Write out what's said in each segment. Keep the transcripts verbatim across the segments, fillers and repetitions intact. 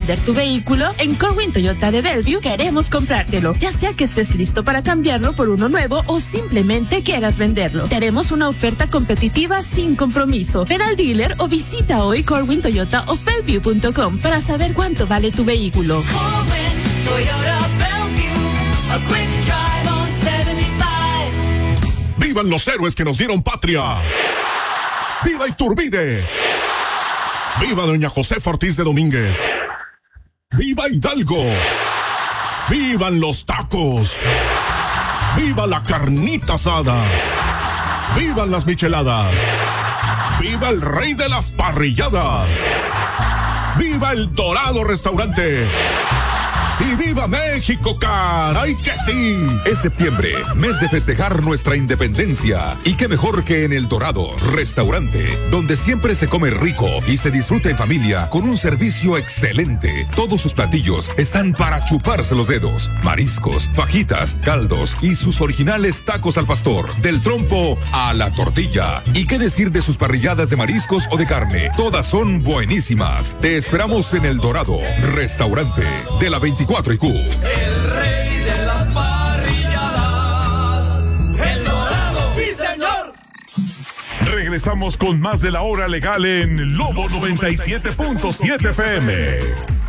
vender tu vehículo, en Corwin Toyota de Bellevue queremos comprártelo, ya sea que estés listo para cambiarlo por uno nuevo o simplemente quieras venderlo. Tenemos una oferta competitiva sin compromiso. Ven al dealer o visita hoy Corwin Toyota o Bellevue punto com para saber cuánto vale tu vehículo. Corwin Toyota Bellevue, a quick drive on setenta y cinco. ¡Vivan los héroes que nos dieron patria! ¡Viva Iturbide! ¡Viva doña Josefa Ortiz de Domínguez! ¡Viva Hidalgo! ¡Vivan los tacos! ¡Viva la carnita asada! ¡Vivan las micheladas! ¡Viva el rey de las parrilladas! ¡Viva el Dorado Restaurante! ¡Y viva México, caray que sí! Es septiembre, mes de festejar nuestra independencia. Y qué mejor que en El Dorado Restaurante, donde siempre se come rico y se disfruta en familia con un servicio excelente. Todos sus platillos están para chuparse los dedos. Mariscos, fajitas, caldos y sus originales tacos al pastor, del trompo a la tortilla. Y qué decir de sus parrilladas de mariscos o de carne. Todas son buenísimas. Te esperamos en El Dorado Restaurante, de la veinticuatro y Q. El rey de las parrilladas, El Dorado, sí señor. Regresamos con más de La Hora Legal en Lobo noventa y siete punto siete F M.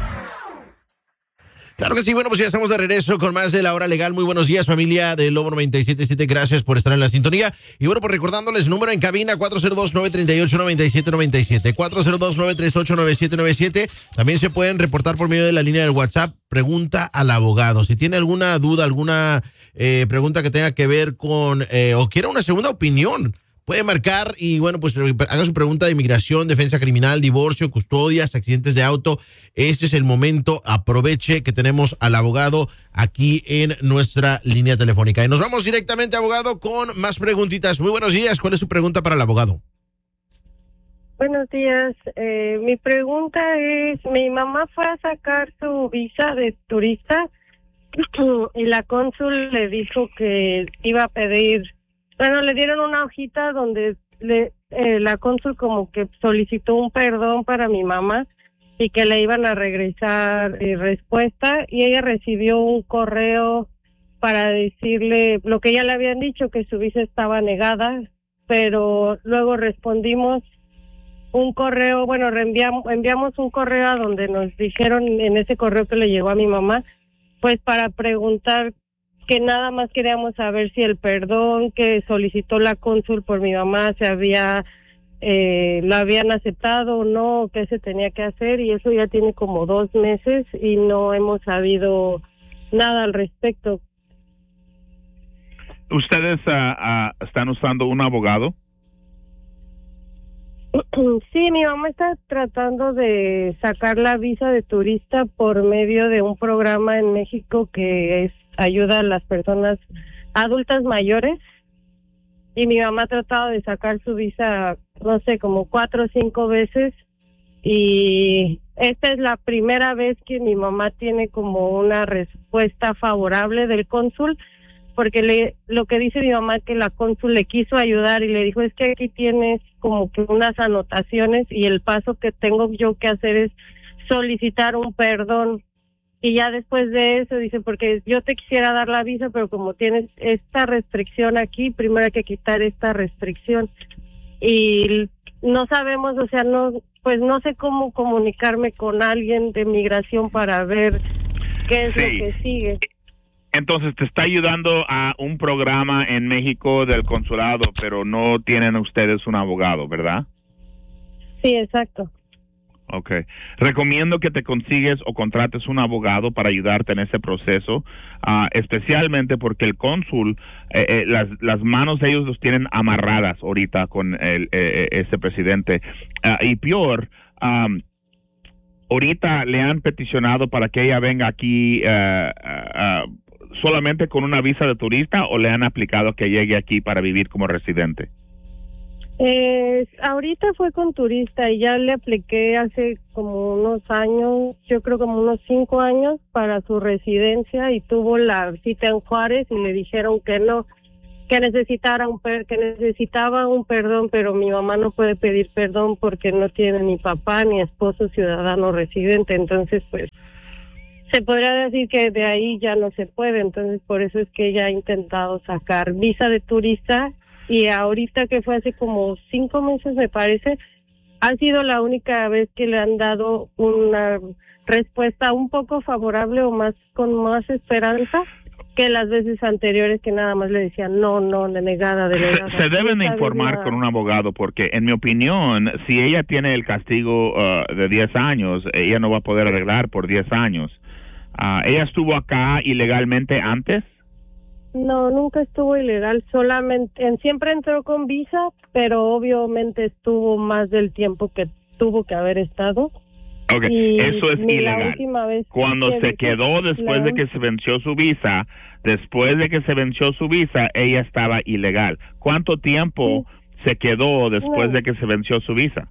Claro que sí, bueno, pues ya estamos de regreso con más de La Hora Legal. Muy buenos días, familia de Lobo noventa y siete punto siete. Gracias por estar en la sintonía. Y bueno, pues recordándoles, número en cabina cuatro cero dos, nueve tres ocho, nueve siete nueve siete. cuatro cero dos, nueve tres ocho, nueve siete nueve siete. También se pueden reportar por medio de la línea del WhatsApp. Pregunta al abogado. Si tiene alguna duda, alguna eh, pregunta que tenga que ver con, eh, o quiera una segunda opinión, puede marcar y, bueno, pues haga su pregunta de inmigración, defensa criminal, divorcio, custodias, accidentes de auto. Este es el momento. Aproveche que tenemos al abogado aquí en nuestra línea telefónica. Y nos vamos directamente, abogado, con más preguntitas. Muy buenos días. ¿Cuál es su pregunta para el abogado? Buenos días. Eh, mi pregunta es, mi mamá fue a sacar su visa de turista y la cónsul le dijo que iba a pedir, bueno, le dieron una hojita donde le, eh, la cónsul como que solicitó un perdón para mi mamá y que le iban a regresar eh, respuesta, y ella recibió un correo para decirle lo que ya le habían dicho, que su visa estaba negada, pero luego respondimos un correo, bueno, reenviamos, enviamos un correo a donde nos dijeron en ese correo que le llegó a mi mamá, pues para preguntar que nada más queríamos saber si el perdón que solicitó la cónsul por mi mamá se había, eh, lo habían aceptado o no, qué se tenía que hacer, y eso ya tiene como dos meses y no hemos sabido nada al respecto. ¿Ustedes uh, uh, están usando un abogado? Sí, mi mamá está tratando de sacar la visa de turista por medio de un programa en México que es ayuda a las personas adultas mayores, y mi mamá ha tratado de sacar su visa, no sé, como cuatro o cinco veces, y esta es la primera vez que mi mamá tiene como una respuesta favorable del cónsul, porque le, lo que dice mi mamá es que la cónsul le quiso ayudar y le dijo, es que aquí tienes como que unas anotaciones y el paso que tengo yo que hacer es solicitar un perdón. Y ya después de eso dice, porque yo te quisiera dar la visa, pero como tienes esta restricción aquí, primero hay que quitar esta restricción. Y no sabemos, o sea, no, pues no sé cómo comunicarme con alguien de migración para ver qué es Sí. lo que sigue. Entonces te está ayudando a un programa en México del consulado, pero no tienen ustedes un abogado, ¿verdad? Sí, exacto. Okay. Recomiendo que te consigues o contrates un abogado para ayudarte en ese proceso, uh, especialmente porque el cónsul, eh, eh, las, las manos de ellos los tienen amarradas ahorita con el, eh, ese presidente. Uh, y peor, um, ahorita le han peticionado para que ella venga aquí uh, uh, uh, solamente con una visa de turista, o le han aplicado que llegue aquí para vivir como residente. Eh, ahorita fue con turista y ya le apliqué hace como unos años, yo creo como unos cinco años para su residencia, y tuvo la cita en Juárez y le dijeron que no, que necesitara un per que necesitaba un perdón, pero mi mamá no puede pedir perdón porque no tiene ni papá ni esposo ciudadano residente, entonces pues se podría decir que de ahí ya no se puede, entonces por eso es que ella ha intentado sacar visa de turista y ahorita que fue hace como cinco meses me parece, ha sido la única vez que le han dado una respuesta un poco favorable o más con más esperanza que las veces anteriores que nada más le decían no, no, denegada, denegada. Se, se deben de Esta informar vez con un abogado porque, en mi opinión, si ella tiene el castigo uh, de diez años, ella no va a poder arreglar por diez años. Uh, ¿Ella estuvo acá ilegalmente antes? No, nunca estuvo ilegal, solamente, en, siempre entró con visa, pero obviamente estuvo más del tiempo que tuvo que haber estado. Ok, Y eso es ni la ilegal. última vez Cuando que se vi- quedó después la de que se venció su visa, después de que se venció su visa, ella estaba ilegal. ¿Cuánto tiempo se quedó después No. de que se venció su visa?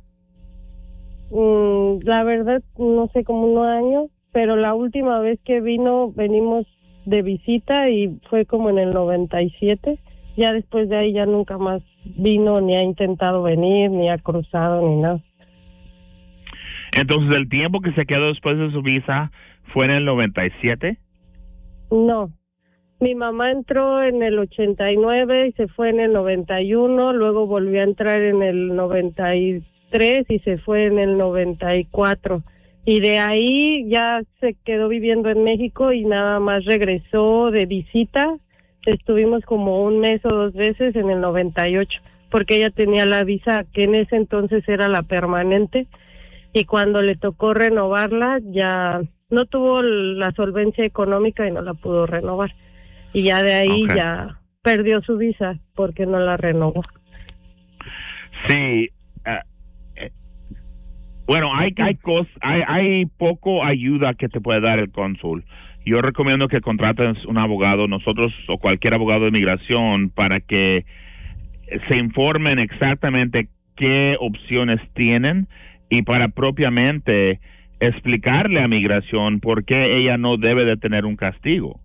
Mm, la verdad, no sé, como un año, pero la última vez que vino, venimos de visita y fue como en el noventa y siete. Ya después de ahí ya nunca más vino, ni ha intentado venir, ni ha cruzado, ni nada. Entonces, el tiempo que se quedó después de su visa fue en el noventa y siete. No. Mi mamá entró en el ochenta y nueve y se fue en el noventa y uno, luego volvió a entrar en el noventa y tres y se fue en el noventa y cuatro. Y de ahí ya se quedó viviendo en México y nada más regresó de visita. Estuvimos como un mes o dos veces en el noventa y ocho, porque ella tenía la visa que en ese entonces era la permanente. Y cuando le tocó renovarla, ya no tuvo la solvencia económica y no la pudo renovar. Y ya de ahí Okay. ya perdió su visa porque no la renovó. Sí. eh, eh, bueno, hay hay, cos, hay hay poco ayuda que te puede dar el cónsul. Yo recomiendo que contrates un abogado, nosotros o cualquier abogado de migración, para que se informen exactamente qué opciones tienen y para propiamente explicarle a migración por qué ella no debe de tener un castigo.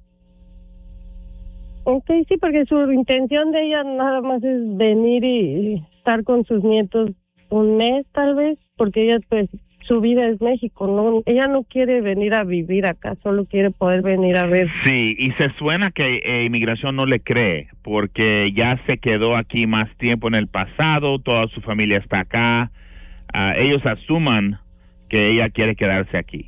Ok, sí, porque su intención de ella nada más es venir y estar con sus nietos un mes tal vez, porque ella pues su vida es México, no, ella no quiere venir a vivir acá, solo quiere poder venir a ver. Sí, y se suena que eh, inmigración no le cree, porque ya se quedó aquí más tiempo en el pasado, toda su familia está acá, uh, ellos asuman que ella quiere quedarse aquí.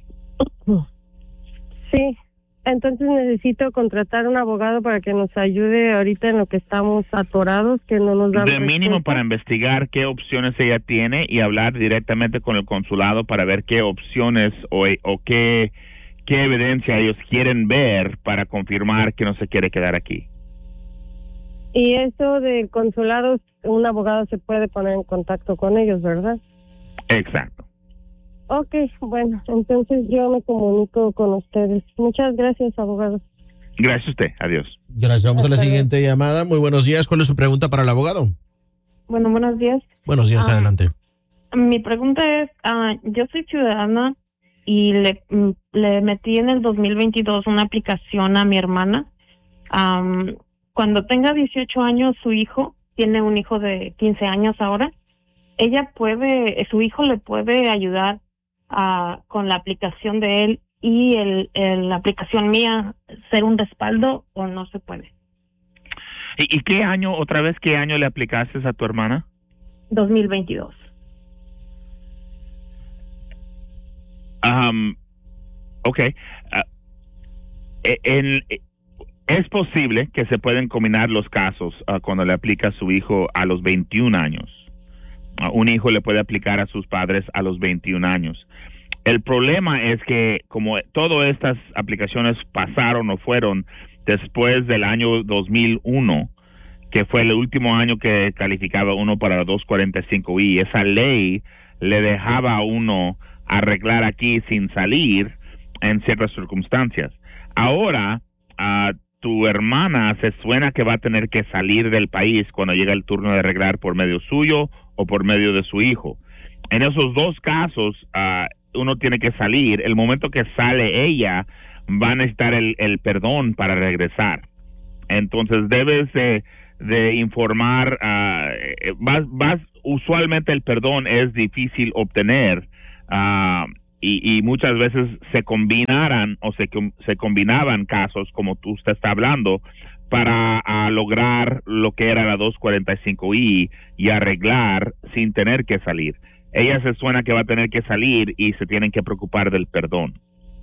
Sí, entonces necesito contratar un abogado para que nos ayude ahorita en lo que estamos atorados, que no nos da De mínimo respuesta. para investigar qué opciones ella tiene y hablar directamente con el consulado para ver qué opciones o, o qué, qué evidencia ellos quieren ver para confirmar que no se quiere quedar aquí. Y eso del consulado, un abogado se puede poner en contacto con ellos, ¿verdad? Exacto. Ok, bueno, entonces yo me comunico con ustedes. Muchas gracias, abogado. Gracias a usted. Adiós. Gracias. Vamos a la Hasta luego. siguiente llamada. Muy buenos días. ¿Cuál es su pregunta para el abogado? Bueno, buenos días. Buenos días, Ah. adelante. Mi pregunta es, ah, yo soy ciudadana y le, mm, le metí en el dos mil veintidós una aplicación a mi hermana. Am, cuando tenga dieciocho años, su hijo, tiene un hijo de quince años ahora, ella puede, su hijo le puede ayudar ah, con la aplicación de él y el, el- la aplicación mía ser un respaldo, o no se puede. ¿Y, y qué año, otra vez, qué año le aplicaste a tu hermana? dos mil veintidós. Um, ok. Ah, e- en- e- es posible que se pueden combinar los casos ah, cuando le aplica a su hijo a los veintiún años. Ah, un hijo le puede aplicar a sus padres a los veintiún años. El problema es que como todas estas aplicaciones pasaron o fueron después del año dos mil uno, que fue el último año que calificaba uno para dos cuarenta y cinco I, esa ley le dejaba a uno arreglar aquí sin salir en ciertas circunstancias. Ahora, a tu hermana se suena que va a tener que salir del país cuando llega el turno de arreglar por medio suyo o por medio de su hijo. En esos dos casos, uh, uno tiene que salir. El momento que sale ella, va a necesitar el, el perdón para regresar. Entonces debes de, de informar, uh, vas, vas, usualmente el perdón es difícil obtener uh, y, y muchas veces se combinaran o se, se combinaban casos como tú usted está hablando para uh, lograr lo que era la doscientos cuarenta y cinco I y arreglar sin tener que salir. Ella se suena que va a tener que salir y se tienen que preocupar del perdón.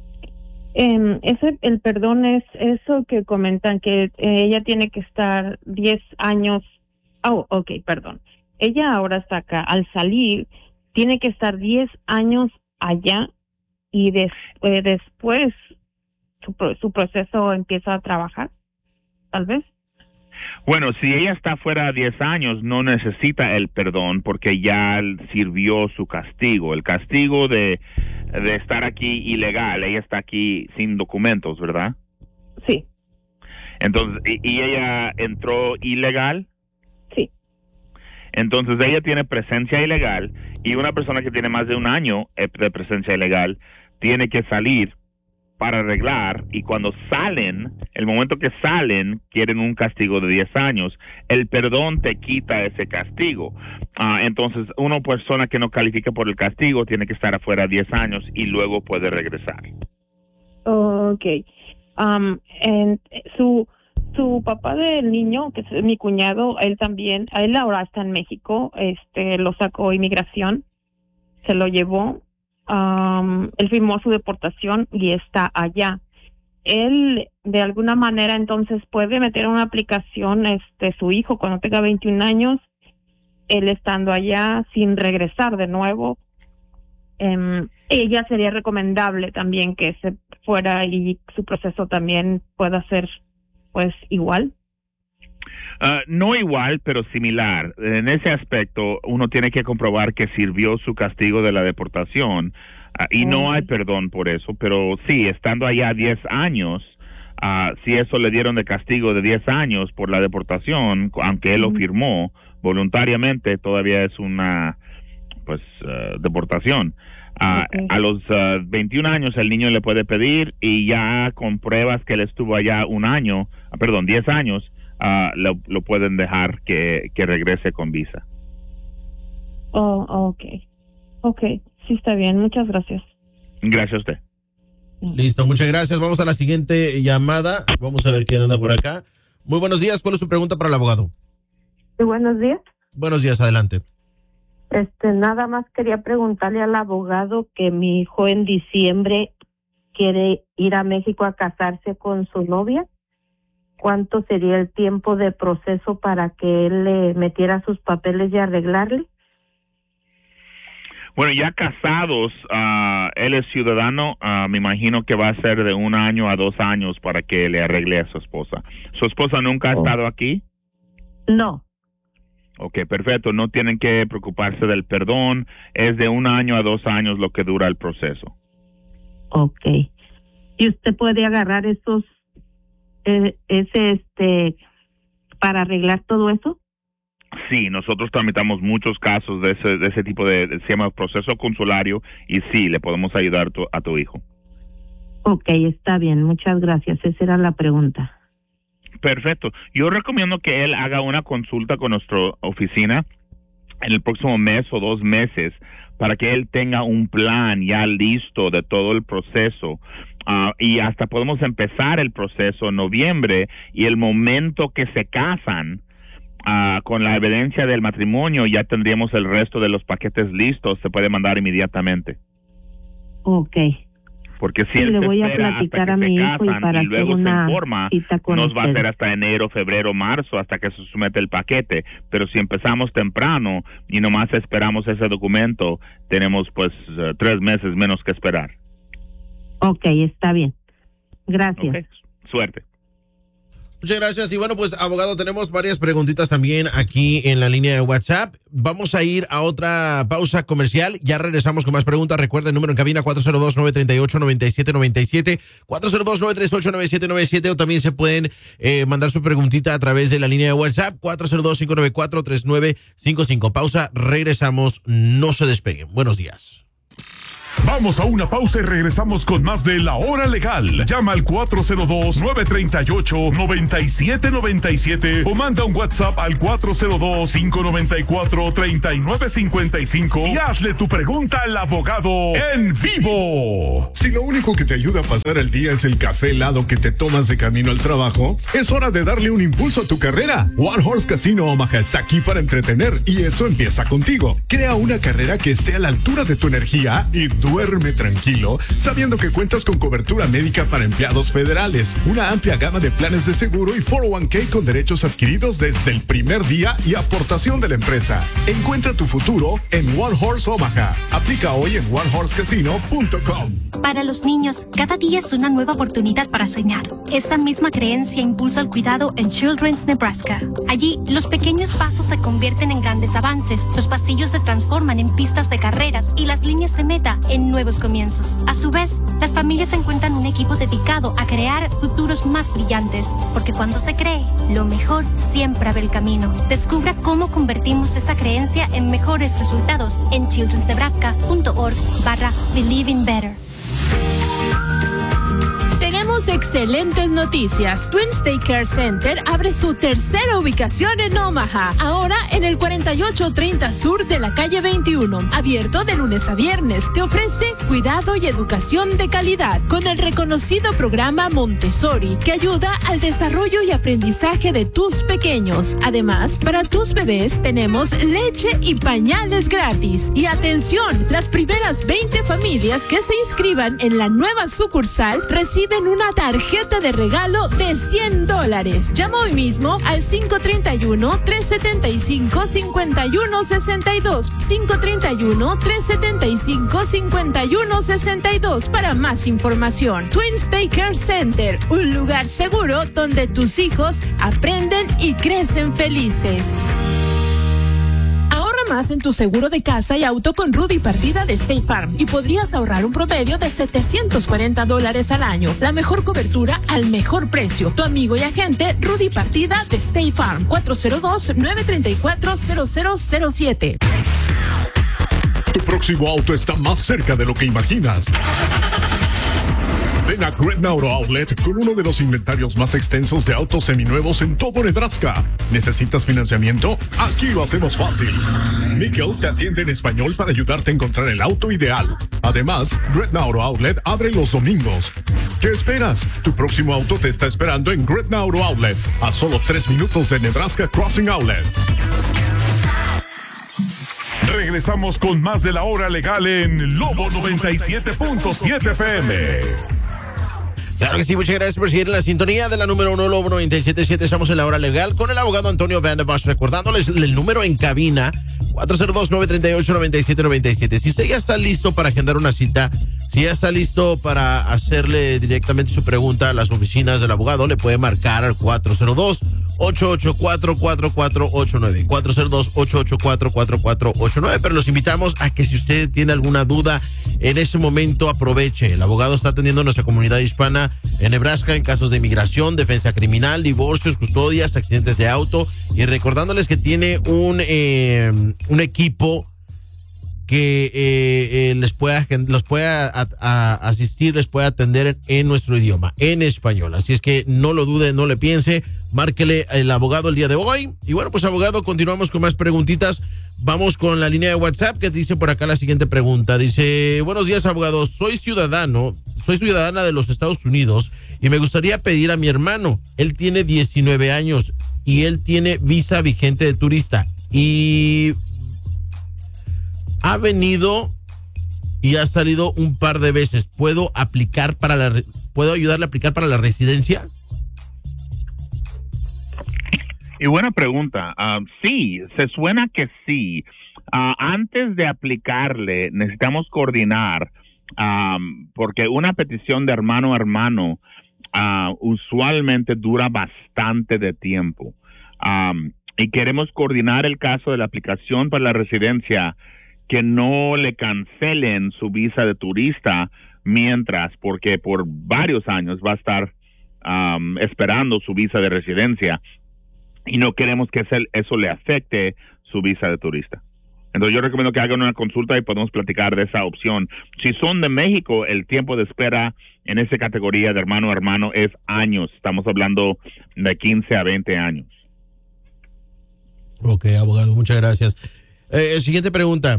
Eh, ese, el perdón es eso que comentan, que eh, ella tiene que estar diez años. Oh, ok, perdón. Ella ahora está acá. Al salir, tiene que estar diez años allá y des, eh, después su, su proceso empieza a trabajar, tal vez. Bueno, si ella está fuera diez años, no necesita el perdón porque ya sirvió su castigo. El castigo de, de estar aquí ilegal, ella está aquí sin documentos, ¿verdad? Sí. Entonces, ¿y, y ella entró ilegal? Sí. Entonces, ella tiene presencia ilegal y una persona que tiene más de un año de presencia ilegal tiene que salir para arreglar, y cuando salen, el momento que salen, quieren un castigo de diez años. El perdón te quita ese castigo. Uh, entonces, una persona que no califique por el castigo tiene que estar afuera diez años y luego puede regresar. Ok. Um, en, su, su papá del niño, que es mi cuñado, él también, él ahora está en México, este, lo sacó inmigración, se lo llevó. Um, él firmó su deportación y está allá. Él, de alguna manera, entonces puede meter una aplicación, este, su hijo cuando tenga veintiún años, él estando allá sin regresar de nuevo. Um, ella sería recomendable también que se fuera y su proceso también pueda ser, pues, igual. Uh, no igual, pero similar. En ese aspecto, uno tiene que comprobar que sirvió su castigo de la deportación uh, y no hay perdón por eso, pero sí, estando allá diez años, uh, si eso le dieron de castigo de diez años por la deportación, aunque él lo firmó voluntariamente, todavía es una pues uh, deportación. Uh, okay. A los uh, veintiún años el niño le puede pedir y ya con pruebas que él estuvo allá un año, uh, perdón, diez años, Uh, lo, lo pueden dejar que, que regrese con visa. Oh, okay. Okay, sí está bien, muchas gracias. Gracias a usted. Listo, muchas gracias. Vamos a la siguiente llamada. Vamos a ver quién anda por acá. Muy buenos días, ¿cuál es su pregunta para el abogado? Sí, buenos días. Buenos días, adelante. Este, nada más quería preguntarle al abogado que mi hijo en diciembre quiere ir a México a casarse con su novia. ¿Cuánto sería el tiempo de proceso para que él le metiera sus papeles y arreglarle? Bueno, ya casados, uh, él es ciudadano, uh, me imagino que va a ser de un año a dos años para que le arregle a su esposa. ¿Su esposa nunca ha oh. estado aquí? No. Ok, perfecto, no tienen que preocuparse del perdón, es de un año a dos años lo que dura el proceso. Ok. ¿Y usted puede agarrar esos ese este para arreglar todo eso? Sí, nosotros tramitamos muchos casos de ese de ese tipo de, de se llama proceso consulario y sí, le podemos ayudar tu, a tu hijo. Ok, está bien, muchas gracias, esa era la pregunta. Perfecto, yo recomiendo que él haga una consulta con nuestra oficina en el próximo mes o dos meses para que él tenga un plan ya listo de todo el proceso. Uh, y hasta podemos empezar el proceso en noviembre y el momento que se casan uh, con la evidencia del matrimonio ya tendríamos el resto de los paquetes listos, se puede mandar inmediatamente. Ok. Porque si sí, él le se voy a espera platicar hasta a que mi se hijo casan y, para y luego se una informa, nos va a ser hasta enero, febrero, marzo, hasta que se somete el paquete. Pero si empezamos temprano y nomás esperamos ese documento, tenemos pues uh, tres meses menos que esperar. Ok, está bien. Gracias. Okay. Suerte. Muchas gracias. Y bueno, pues, abogado, tenemos varias preguntitas también aquí en la línea de WhatsApp. Vamos a ir a otra pausa comercial. Ya regresamos con más preguntas. Recuerda el número en cabina cuatro cero dos, nueve tres ocho, nueve siete nueve siete, cuatro cero dos, nueve tres ocho, nueve siete nueve siete, o también se pueden eh, mandar su preguntita a través de la línea de WhatsApp cuatro cero dos, cinco nueve cuatro, tres nueve cinco cinco. Pausa, regresamos. No se despeguen. Buenos días. Vamos a una pausa y regresamos con más de La Hora Legal. Llama al cuatro cero dos, nueve tres ocho, nueve siete nueve siete o manda un WhatsApp al cuatro cero dos, cinco nueve cuatro, tres nueve cinco cinco y hazle tu pregunta al abogado en vivo. Si lo único que te ayuda a pasar el día es el café helado que te tomas de camino al trabajo, es hora de darle un impulso a tu carrera. One Horse Casino Omaha está aquí para entretener y eso empieza contigo. Crea una carrera que esté a la altura de tu energía y duerme tranquilo, sabiendo que cuentas con cobertura médica para empleados federales, una amplia gama de planes de seguro y cuatro oh uno k con derechos adquiridos desde el primer día y aportación de la empresa. Encuentra tu futuro en One Horse Omaha. Aplica hoy en one horse casino punto com. Para los niños, cada día es una nueva oportunidad para soñar. Esta misma creencia impulsa el cuidado en Children's Nebraska. Allí, los pequeños pasos se convierten en grandes avances, los pasillos se transforman en pistas de carreras y las líneas de meta en nuevos comienzos. A su vez, las familias encuentran un equipo dedicado a crear futuros más brillantes, porque cuando se cree, lo mejor siempre abre el camino. Descubra cómo convertimos esa creencia en mejores resultados en childrens nebraska punto org barra believing better. Tenemos excelentes noticias. Twin State Care Center abre su tercera ubicación en Omaha, ahora en el cuarenta y ocho treinta Sur de la calle veintiuno. Abierto de lunes a viernes, te ofrece cuidado y educación de calidad con el reconocido programa Montessori, que ayuda al desarrollo y aprendizaje de tus pequeños. Además, para tus bebés tenemos leche y pañales gratis. Y atención, las primeras veinte familias que se inscriban en la nueva sucursal reciben una tarjeta de regalo de cien dólares. Llama hoy mismo al cinco tres uno, tres siete cinco, cinco uno seis dos, cinco tres uno, tres siete cinco, cinco uno seis dos para más información. Twin State Care Center, un lugar seguro donde tus hijos aprenden y crecen felices. Más en tu seguro de casa y auto con Rudy Partida de State Farm y podrías ahorrar un promedio de setecientos cuarenta dólares al año. La mejor cobertura al mejor precio. Tu amigo y agente Rudy Partida de State Farm. cuatro cero dos, nueve tres cuatro, cero cero cero siete. Tu próximo auto está más cerca de lo que imaginas. Ven a Gretna Auto Outlet con uno de los inventarios más extensos de autos seminuevos en todo Nebraska. ¿Necesitas financiamiento? Aquí lo hacemos fácil. Mikkel te atiende en español para ayudarte a encontrar el auto ideal. Además, Gretna Auto Outlet abre los domingos. ¿Qué esperas? Tu próximo auto te está esperando en Gretna Auto Outlet, a solo tres minutos de Nebraska Crossing Outlets. Regresamos con más de La Hora Legal en Lobo noventa y siete punto siete F M. Claro que sí, muchas gracias por seguir en la sintonía de la número uno, Lobo noventa y siete punto siete. Estamos en La Hora Legal con el abogado Antonio Van der Bosch, recordándoles el número en cabina, cuatro cero dos, nueve tres ocho, nueve siete nueve siete. Si usted ya está listo para agendar una cita, si ya está listo para hacerle directamente su pregunta a las oficinas del abogado, le puede marcar al cuatro cero dos, ocho ocho cuatro, cuatro cuatro ocho nueve, cuatro cero dos, ocho ocho cuatro, cuatro cuatro ocho nueve. Pero los invitamos a que si usted tiene alguna duda en ese momento, aproveche. El abogado está atendiendo a nuestra comunidad hispana en Nebraska en casos de inmigración, defensa criminal, divorcios, custodias, accidentes de auto, y recordándoles que tiene un eh, un equipo que eh, eh, les pueda los pueda a, a asistir, les pueda atender en, en nuestro idioma, en español. Así es que no lo dude, no le piense, márquele el abogado el día de hoy. Y bueno, pues abogado, continuamos con más preguntitas. Vamos con la línea de WhatsApp que dice por acá la siguiente pregunta. Dice: buenos días, abogado, soy ciudadano, soy ciudadana de los Estados Unidos y me gustaría pedir a mi hermano. Él tiene diecinueve años y él tiene visa vigente de turista y ha venido y ha salido un par de veces. ¿Puedo aplicar para la, puedo ayudarle a aplicar para la residencia? Y buena pregunta. Uh, sí, se suena que sí. Uh, antes de aplicarle, necesitamos coordinar, um, porque una petición de hermano a hermano uh, usualmente dura bastante de tiempo. Um, y queremos coordinar el caso de la aplicación para la residencia, que no le cancelen su visa de turista mientras, porque por varios años va a estar um, esperando su visa de residencia y no queremos que ese, eso le afecte su visa de turista. Entonces yo recomiendo que hagan una consulta y podemos platicar de esa opción. Si son de México, el tiempo de espera en esa categoría de hermano a hermano es años. Estamos hablando de quince a veinte años. Ok, abogado, muchas gracias. Eh, siguiente pregunta.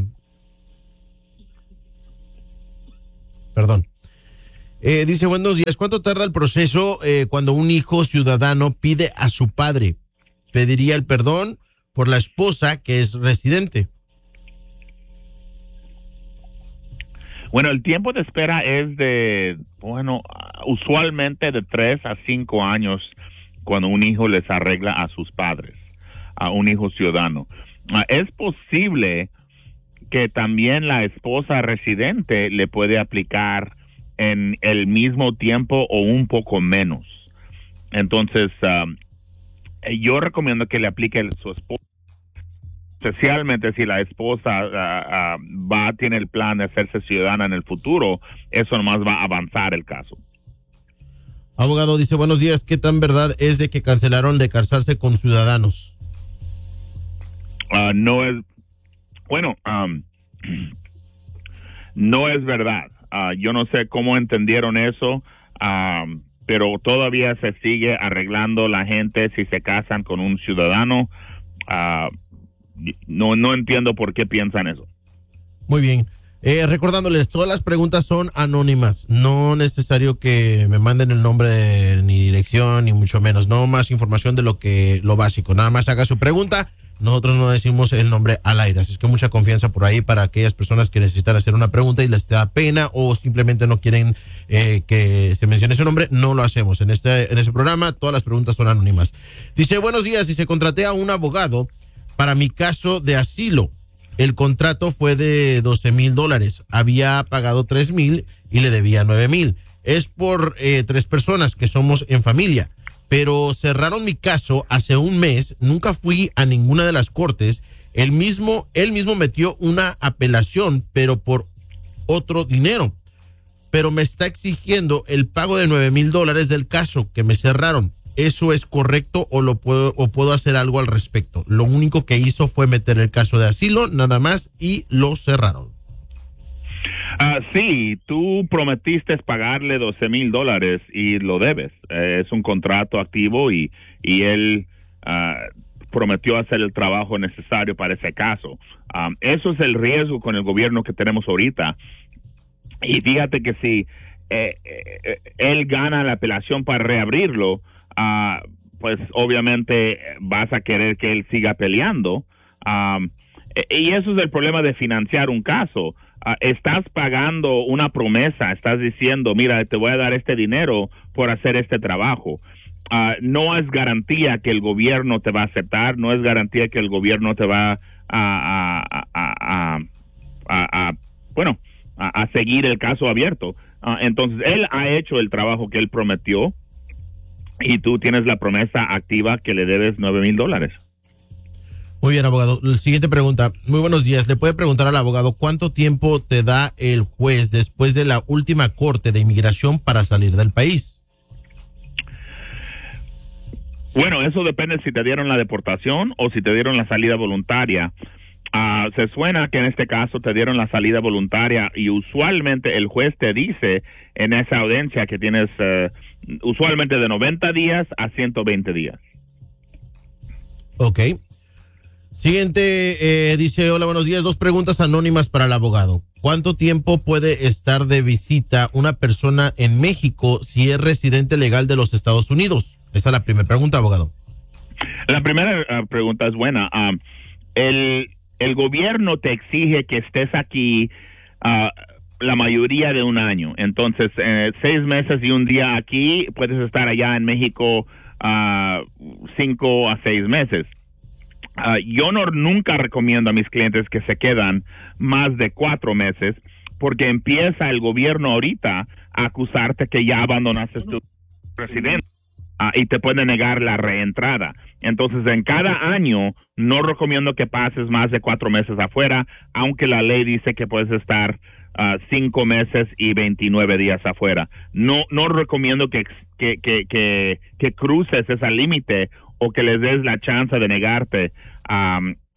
Perdón. Eh, dice, buenos días. ¿Cuánto tarda el proceso eh, cuando un hijo ciudadano pide a su padre? Pediría el perdón por la esposa que es residente. Bueno, el tiempo de espera es de, bueno, usualmente de tres a cinco años cuando un hijo les arregla a sus padres, a un hijo ciudadano. Uh, es posible que también la esposa residente le puede aplicar en el mismo tiempo o un poco menos. Entonces, um, yo recomiendo que le aplique a su esposa, especialmente si la esposa uh, uh, va, tiene el plan de hacerse ciudadana en el futuro. Eso nomás va a avanzar el caso. Abogado, dice, buenos días, ¿qué tan verdad es de que cancelaron de casarse con ciudadanos? Uh, no es, bueno, um, no es verdad. Uh, yo no sé cómo entendieron eso, um, pero todavía se sigue arreglando la gente si se casan con un ciudadano. Uh, no, no entiendo por qué piensan eso. Muy bien. Eh, recordándoles, todas las preguntas son anónimas. No necesario que me manden el nombre de, ni dirección, ni mucho menos. No más información de lo que lo básico. Nada más haga su pregunta. Nosotros no decimos el nombre al aire. Así es que mucha confianza por ahí para aquellas personas que necesitan hacer una pregunta y les da pena o simplemente no quieren eh, que se mencione su nombre. No lo hacemos. En este, en este programa todas las preguntas son anónimas. Dice, buenos días. Dice, contraté a un abogado para mi caso de asilo. El contrato fue de doce mil dólares. Había pagado tres mil y le debía nueve mil. Es por eh, tres personas que somos en familia. Pero cerraron mi caso hace un mes. Nunca fui a ninguna de las cortes. Él mismo, él mismo metió una apelación, pero por otro dinero. Pero me está exigiendo el pago de nueve mil dólares del caso que me cerraron. ¿Eso es correcto o lo puedo o puedo hacer algo al respecto? Lo único que hizo fue meter el caso de asilo, nada más, y lo cerraron. Uh, sí, tú prometiste pagarle doce mil dólares y lo debes. Eh, es un contrato activo y, y él uh, prometió hacer el trabajo necesario para ese caso. Um, eso es el riesgo con el gobierno que tenemos ahorita. Y fíjate que si eh, eh, él gana la apelación para reabrirlo, Uh, pues obviamente vas a querer que él siga peleando. Um, y eso es el problema de financiar un caso. Uh, estás pagando una promesa, estás diciendo, mira, te voy a dar este dinero por hacer este trabajo. Uh, no es garantía que el gobierno te va a aceptar, no es garantía que el gobierno te va a, a, a, a, a, a bueno, a, a seguir el caso abierto. Uh, entonces, él ha hecho el trabajo que él prometió. Y tú tienes la promesa activa que le debes nueve mil dólares. Muy bien, abogado. La siguiente pregunta. Muy buenos días. ¿Le puede preguntar al abogado cuánto tiempo te da el juez después de la última corte de inmigración para salir del país? Bueno, eso depende si te dieron la deportación o si te dieron la salida voluntaria. Uh, se suena que en este caso te dieron la salida voluntaria y usualmente el juez te dice en esa audiencia que tienes uh, usualmente de noventa días a ciento veinte días. Ok. Siguiente, eh, dice, hola, buenos días. Dos preguntas anónimas para el abogado. ¿Cuánto tiempo puede estar de visita una persona en México si es residente legal de los Estados Unidos? Esa es la primera pregunta, abogado. La primera uh, pregunta es buena. Um, el... El gobierno te exige que estés aquí uh, la mayoría de un año. Entonces, eh, seis meses y un día aquí, puedes estar allá en México uh, cinco a seis meses. Uh, yo no nunca recomiendo a mis clientes que se quedan más de cuatro meses porque empieza el gobierno ahorita a acusarte que ya abandonaste tu residencia. Uh, y te puede negar la reentrada. Entonces, en cada año, no recomiendo que pases más de cuatro meses afuera, aunque la ley dice que puedes estar uh, cinco meses y veintinueve días afuera. No no recomiendo que, que, que, que, que cruces ese límite o que les des la chance de negarte um,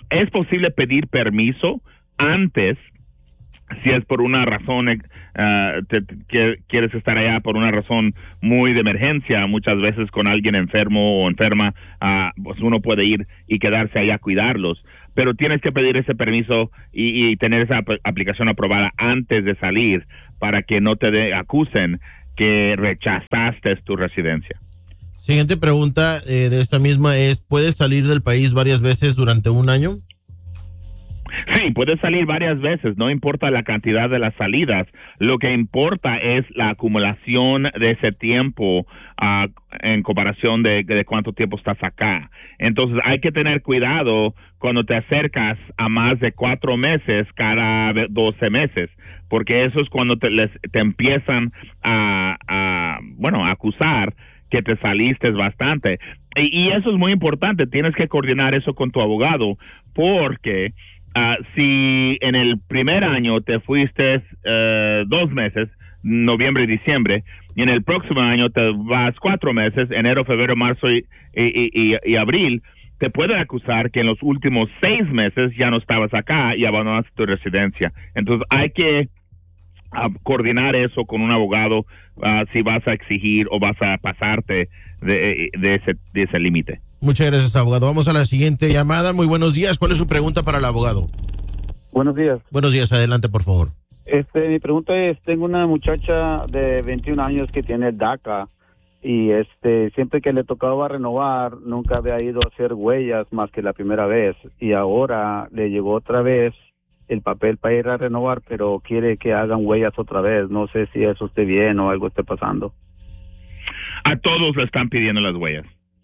es posible pedir permiso antes, si es por una razón, uh, te, te, que quieres estar allá por una razón muy de emergencia, muchas veces con alguien enfermo o enferma, uh, pues uno puede ir y quedarse allá a cuidarlos, pero tienes que pedir ese permiso y, y tener esa ap- aplicación aprobada antes de salir para que no te de, acusen que rechazaste tu residencia. Siguiente pregunta eh, de esta misma es, ¿puedes salir del país varias veces durante un año? Sí, puedes salir varias veces, no importa la cantidad de las salidas, lo que importa es la acumulación de ese tiempo uh, en comparación de, de cuánto tiempo estás acá. Entonces hay que tener cuidado cuando te acercas a más de cuatro meses cada doce meses, porque eso es cuando te, les, te empiezan a, a, bueno, a acusar que te saliste bastante. Y, y eso es muy importante, tienes que coordinar eso con tu abogado, porque Uh, si en el primer año te fuiste uh, dos meses, noviembre y diciembre, y en el próximo año te vas cuatro meses, enero, febrero, marzo y, y, y, y abril, te pueden acusar que en los últimos seis meses ya no estabas acá y abandonaste tu residencia. Entonces hay que uh, coordinar eso con un abogado uh, si vas a exigir o vas a pasarte de, de ese, de ese límite. Muchas gracias, abogado. Vamos a la siguiente llamada. Muy buenos días. ¿Cuál es su pregunta para el abogado? Buenos días. Buenos días. Adelante, por favor. Este, mi pregunta es, tengo una muchacha de veintiún años que tiene DACA y este, siempre que le tocaba renovar, nunca había ido a hacer huellas más que la primera vez y ahora le llegó otra vez el papel para ir a renovar, pero quiere que hagan huellas otra vez. No sé si eso esté bien o algo esté pasando. A todos le están pidiendo las huellas.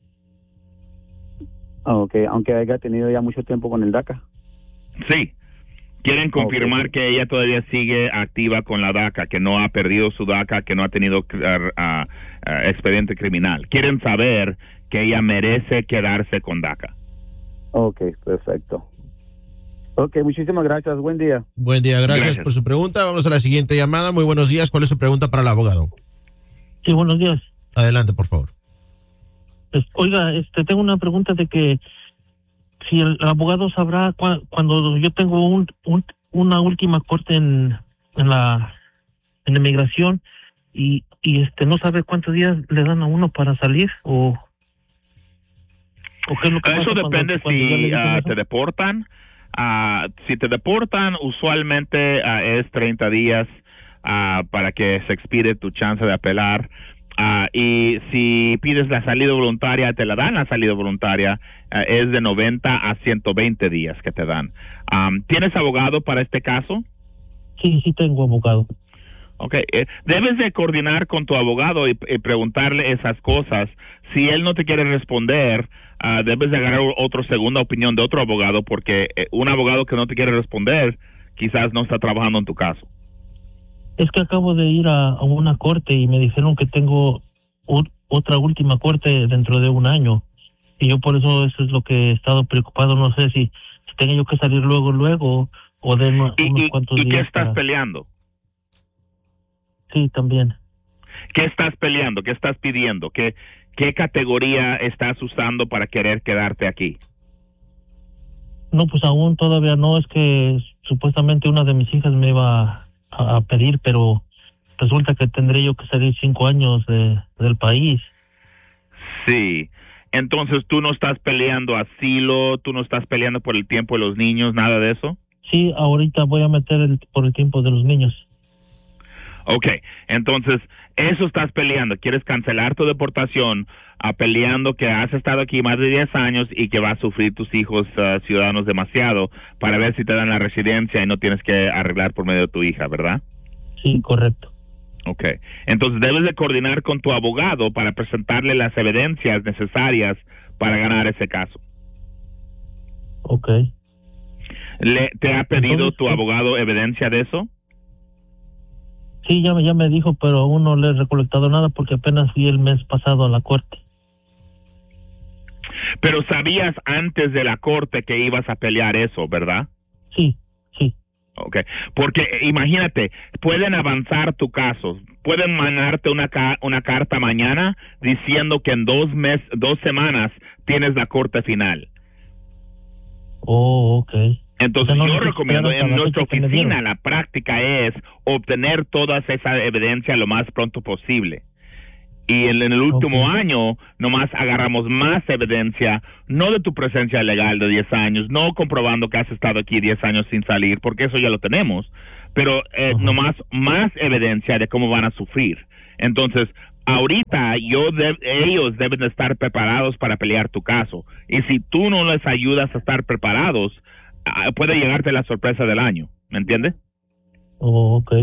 Okay, aunque haya tenido ya mucho tiempo con el DACA. Sí, quieren confirmar okay. que ella todavía sigue activa con la DACA, que no ha perdido su DACA, que no ha tenido uh, uh, uh, expediente criminal. Quieren saber que ella merece quedarse con DACA. Ok, perfecto. Ok, muchísimas gracias. Buen día. Buen día, gracias, gracias por su pregunta. Vamos a la siguiente llamada. Muy buenos días. ¿Cuál es su pregunta para el abogado? Sí, buenos días. Adelante, por favor. Pues, oiga, este, tengo una pregunta de que si el abogado sabrá cu- cuando yo tengo un, un, una última corte en, en la en inmigración y, y este no sabe cuántos días le dan a uno para salir o, o qué es lo que eso pasa depende cuando, cuando si uh, eso? te deportan. Uh, si te deportan, usualmente uh, es treinta días uh, para que se expire tu chance de apelar. Uh, y si pides la salida voluntaria, te la dan la salida voluntaria, uh, es de noventa a ciento veinte días que te dan. Um, ¿Tienes abogado para este caso? Sí, sí tengo abogado. Ok, eh, debes de coordinar con tu abogado y, y preguntarle esas cosas. Si él no te quiere responder, uh, debes de agarrar otra segunda opinión de otro abogado, porque eh, un abogado que no te quiere responder quizás no está trabajando en tu caso. Es que acabo de ir a, a una corte y me dijeron que tengo u- otra última corte dentro de un año. Y yo por eso eso es lo que he estado preocupado. No sé si, si tengo yo que salir luego, luego, o de unos, ¿Y, unos y, cuantos ¿y días. qué estás para... peleando? Sí, también. ¿Qué estás peleando? ¿Qué estás pidiendo? ¿Qué, qué categoría estás usando para querer quedarte aquí? No, pues aún todavía no. Es que supuestamente una de mis hijas me iba a pedir, pero resulta que tendré yo que salir cinco años de, del país. Sí, entonces tú no estás peleando asilo, tú no estás peleando por el tiempo de los niños, nada de eso. Sí, ahorita voy a meter el, por el tiempo de los niños. Ok, entonces eso estás peleando, quieres cancelar tu deportación, uh, peleando que has estado aquí más de diez años y que vas a sufrir tus hijos uh, ciudadanos demasiado para ver si te dan la residencia y no tienes que arreglar por medio de tu hija, ¿verdad? Sí, correcto. Ok, entonces debes de coordinar con tu abogado para presentarle las evidencias necesarias para ganar ese caso. Ok. ¿Le, ¿Te ha pedido Entonces, tu abogado evidencia de eso? Sí, ya, ya me dijo, pero aún no le he recolectado nada porque apenas fui el mes pasado a la corte. Pero sabías antes de la corte que ibas a pelear eso, ¿verdad? Sí, sí. Ok, porque imagínate, pueden avanzar tu caso, pueden mandarte una, ca- una carta mañana diciendo que en dos meses, dos semanas tienes la corte final. Oh, ok. Entonces no yo nos recomiendo, esperaron en para la nuestra fecha que me oficina dieron. la práctica es obtener toda esa evidencia lo más pronto posible. Y en, en el último Ok. año nomás agarramos más evidencia, no de tu presencia legal de diez años, no comprobando que has estado aquí diez años sin salir, porque eso ya lo tenemos, pero eh, Ajá. nomás más evidencia de cómo van a sufrir. Entonces, ahorita yo de- ellos deben de estar preparados para pelear tu caso. Y si tú no les ayudas a estar preparados, ah, puede llegarte la sorpresa del año. ¿Me entiendes? Oh, ok.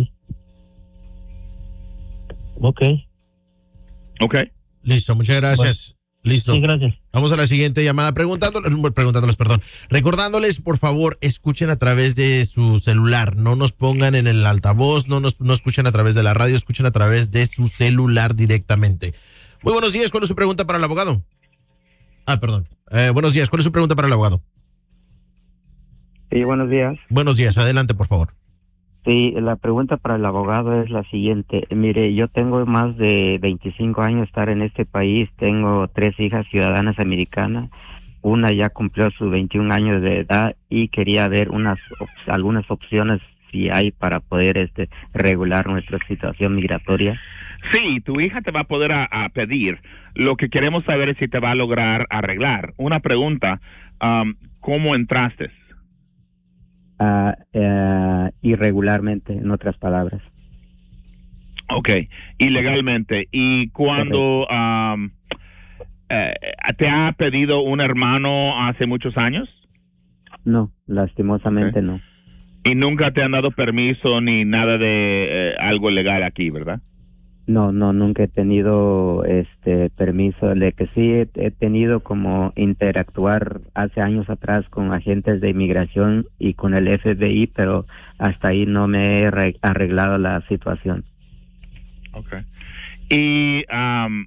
Ok. Ok. Listo, muchas gracias. Listo. Sí, gracias. Vamos a la siguiente llamada. Preguntándoles, preguntándoles, perdón. Recordándoles, por favor, escuchen a través de su celular. No nos pongan en el altavoz, no nos no escuchen a través de la radio, escuchen a través de su celular directamente. Muy buenos días. ¿Cuál es su pregunta para el abogado? Ah, perdón. Eh, buenos días. ¿Cuál es su pregunta para el abogado? Sí, buenos días. Buenos días. Adelante, por favor. Sí, la pregunta para el abogado es la siguiente. Mire, yo tengo más de veinticinco años de estar en este país. Tengo tres hijas ciudadanas americanas. Una ya cumplió sus veintiún años de edad y quería ver unas op- algunas opciones si hay para poder este regular nuestra situación migratoria. Sí, tu hija te va a poder a, a pedir. Lo que queremos saber es si te va a lograr arreglar. Una pregunta, um, ¿cómo entraste? Ah, eh, irregularmente, en otras palabras. Ok, ilegalmente. ¿Y cuando um, eh, te ha pedido un hermano hace muchos años? No, lastimosamente no. Y nunca te han dado permiso ni nada de eh, algo legal aquí, ¿verdad? No, no, nunca he tenido este permiso. De que sí he, he tenido como interactuar hace años atrás con agentes de inmigración y con el F B I, pero hasta ahí no me he re- arreglado la situación. Okay. ¿Y um,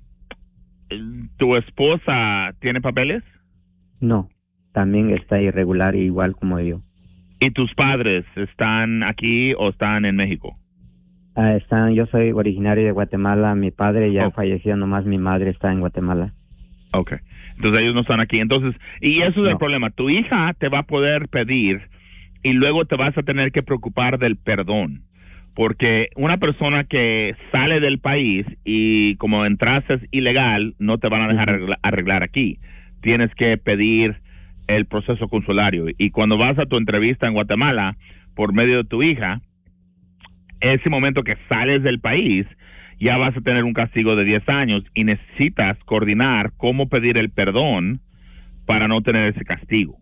tu esposa tiene papeles? No, también está irregular igual como yo. ¿Y tus padres están aquí o están en México? Ah, están, yo soy originario de Guatemala, mi padre ya Oh. falleció, nomás mi madre está en Guatemala. Okay. Entonces ellos no están aquí. Entonces, y eso es el No. problema. Tu hija te va a poder pedir y luego te vas a tener que preocupar del perdón. Porque una persona que sale del país y como entraste ilegal, no te van a dejar arregla- arreglar aquí. Tienes que pedir el proceso consulario. Y cuando vas a tu entrevista en Guatemala, por medio de tu hija, ese momento que sales del país, ya vas a tener un castigo de diez años y necesitas coordinar cómo pedir el perdón para no tener ese castigo.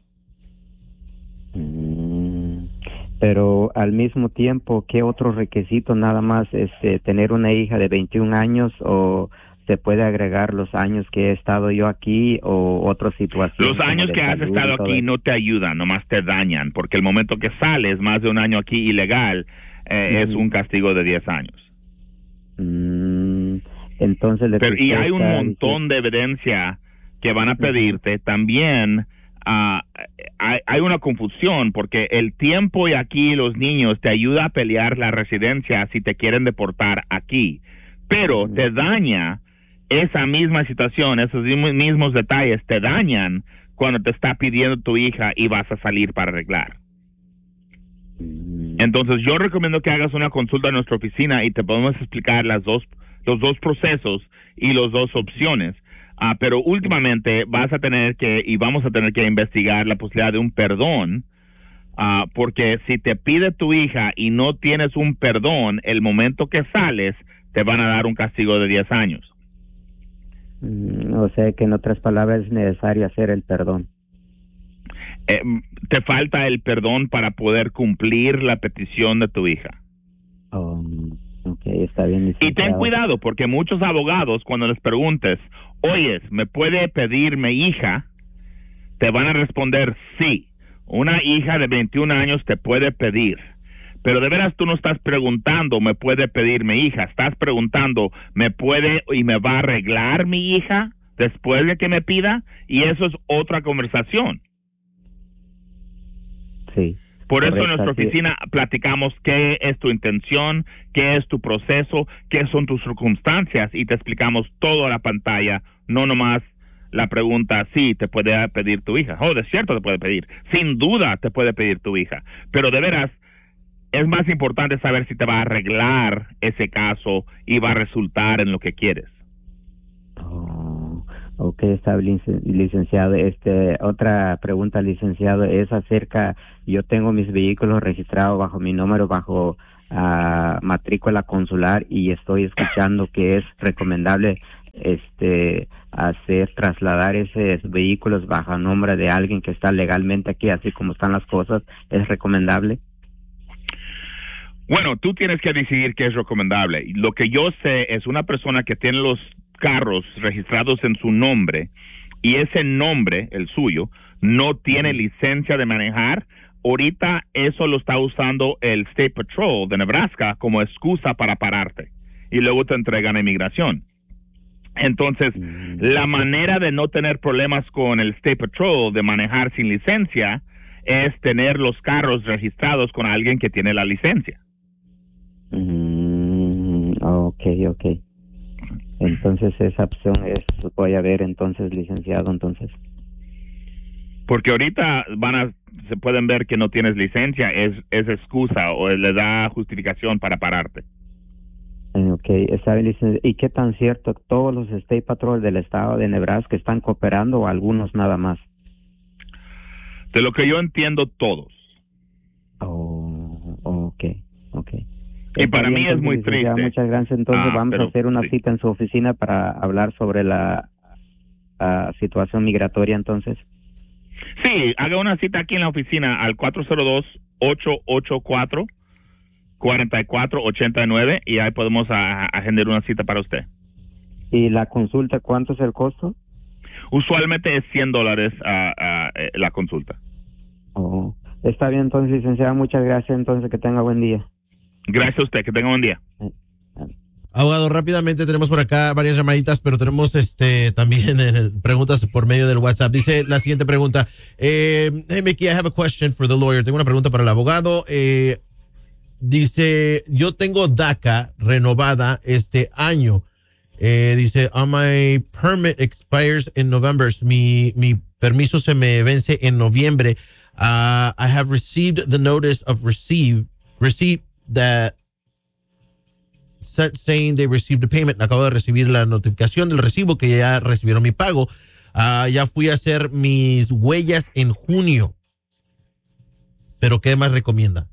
Mm, Pero al mismo tiempo, ¿qué otro requisito nada más este tener una hija de veintiún años o se puede agregar los años que he estado yo aquí o otra situación? Los años como de que has salud y estado todo aquí eso? no te ayudan, nomás te dañan, porque el momento que sales más de un año aquí ilegal eh, es Ujú. un castigo de diez años. Mm, entonces, le Pero, y hay un está montón de evidencia que van a pedirte. También ah, hay, hay una confusión porque el tiempo y aquí los niños te ayuda a pelear la residencia si te quieren deportar aquí, pero te daña esa misma situación, esos mismos- mismos detalles te dañan cuando te está pidiendo tu hija y vas a salir para arreglar. Entonces yo recomiendo que hagas una consulta en nuestra oficina y te podemos explicar las dos, los dos procesos y las dos opciones. Ah, pero últimamente vas a tener que, y vamos a tener que investigar la posibilidad de un perdón, ah, porque si te pide tu hija y no tienes un perdón, el momento que sales, te van a dar un castigo de diez años. Mm, O sea que en otras palabras es necesario hacer el perdón. Eh, te falta el perdón para poder cumplir la petición de tu hija. Oh, ok, está bien. Y ten licenciado. cuidado, porque muchos abogados, cuando les preguntes, oyes, ¿me puede pedir mi hija? Te van a responder sí. Una hija de veintiún años te puede pedir. Pero de veras tú no estás preguntando, ¿me puede pedir mi hija? Estás preguntando, ¿me puede y me va a arreglar mi hija después de que me pida? Y eso es otra conversación. Sí. Por eso en Correcto, nuestra así es. oficina platicamos qué es tu intención, qué es tu proceso, qué son tus circunstancias y te explicamos todo a la pantalla, no nomás la pregunta, sí, te puede pedir tu hija. Oh, de cierto te puede pedir. Sin duda te puede pedir tu hija. Pero de veras, es más importante saber si te va a arreglar ese caso y va a resultar en lo que quieres. Oh, ok, está bien, licenciado. Este, otra pregunta, licenciado, es acerca, yo tengo mis vehículos registrados bajo mi número, bajo uh, matrícula consular, y estoy escuchando que es recomendable este hacer trasladar esos vehículos bajo nombre de alguien que está legalmente aquí, así como están las cosas. ¿Es recomendable? Bueno, tú tienes que decidir qué es recomendable. Lo que yo sé es una persona que tiene los carros registrados en su nombre y ese nombre, el suyo, no tiene licencia de manejar. Ahorita eso lo está usando el State Patrol de Nebraska como excusa para pararte y luego te entregan a inmigración. Entonces, la manera de no tener problemas con el State Patrol de manejar sin licencia es tener los carros registrados con alguien que tiene la licencia. Mm, ok, ok. Entonces esa opción es, voy a ver entonces, licenciado, entonces. Porque ahorita van a, se pueden ver que no tienes licencia, es, es excusa o le da justificación para pararte. Ok, está bien, licenciado. ¿Y qué tan cierto todos los State Patrol del estado de Nebraska están cooperando o algunos nada más? De lo que yo entiendo, todos. Oh, ok, ok. Y para bien, mí es muy licenciado, triste. Muchas gracias. Entonces Ah, vamos pero, a hacer una sí. cita en su oficina para hablar sobre la uh, situación migratoria entonces. Sí, haga una cita aquí en la oficina al cuatro cero dos, ocho ocho cuatro, cuatro cuatro ocho nueve y ahí podemos a, a agendar una cita para usted. ¿Y la consulta, cuánto es el costo? Usualmente es cien dólares uh, uh, la consulta. Oh, está bien entonces, licenciado. Muchas gracias entonces. Que tenga buen día. Gracias a usted, que tenga buen día. Abogado, rápidamente tenemos por acá varias llamaditas, pero tenemos este también eh, preguntas por medio del WhatsApp. Dice la siguiente pregunta. Eh, hey, Mickey, I have a question for the lawyer. Tengo una pregunta para el abogado. Eh, dice, yo tengo DACA renovada este año. Eh, dice, oh, my permit expires in November. Mi, mi permiso se me vence en noviembre. Uh, I have received the notice of receive, receipt that saying they received the payment. Acabo de recibir la notificación del recibo que ya recibieron mi pago. Uh, ya fui a hacer mis huellas en junio. ¿Pero qué más recomienda?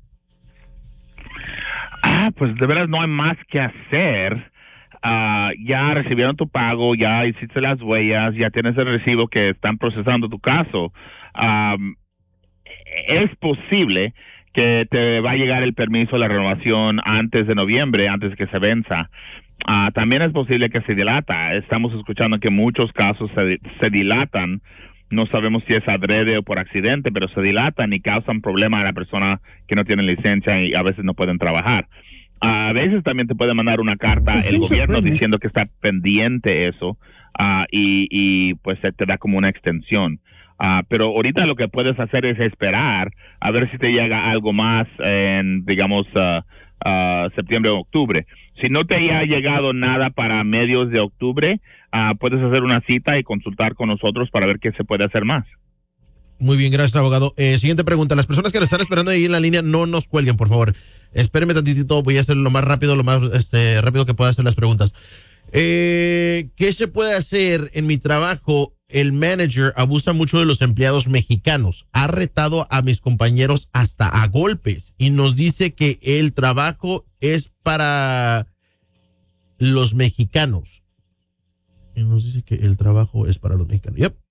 Ah, pues de veras no hay más que hacer. Uh, ya recibieron tu pago, ya hiciste las huellas, ya tienes el recibo que están procesando tu caso. Um, es posible que te va a llegar el permiso de la renovación antes de noviembre, antes que se venza. Uh, también es posible que se dilata. Estamos escuchando que muchos casos se, se dilatan. No sabemos si es adrede o por accidente, pero se dilatan y causan problemas a la persona que no tiene licencia y a veces no pueden trabajar. Uh, a veces también te puede mandar una carta el gobierno diciendo que está pendiente eso uh, y, y pues te da como una extensión. Uh, pero ahorita lo que puedes hacer es esperar a ver si te llega algo más en, digamos, uh, uh, septiembre o octubre. Si no te haya llegado nada para medios de octubre, uh, puedes hacer una cita y consultar con nosotros para ver qué se puede hacer más. Muy bien, gracias, abogado. Eh, siguiente pregunta. Las personas que nos están esperando ahí en la línea, no nos cuelguen, por favor. Espérenme tantitito, voy a hacer lo más rápido, lo más este, rápido que pueda hacer las preguntas. Eh, ¿Qué se puede hacer en mi trabajo? El manager abusa mucho de los empleados mexicanos. Ha retado a mis compañeros hasta a golpes y nos dice que el trabajo es para los mexicanos. Y nos dice que el trabajo es para los mexicanos. Yep.